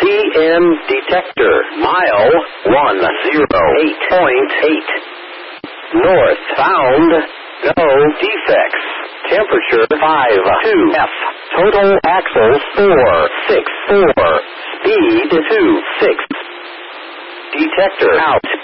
PM detector. Mile 108.8. North bound. No defects. Temperature 52F. Total axles 464. Speed 26. Detector out.